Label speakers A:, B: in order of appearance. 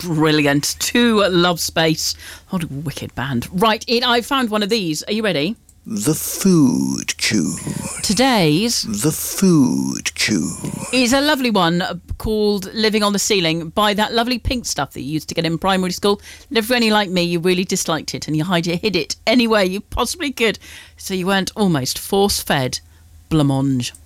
A: Brilliant. To Love Space. What a wicked band. Right, I found one of these. Are you ready?
B: The Food Cue.
A: Today's
B: The Food Cue
A: is a lovely one called Living on the Ceiling by that lovely Pink stuff that you used to get in primary school. And if you're any like me, you really disliked it and you hid it any way you possibly could. So you weren't almost force-fed blancmange.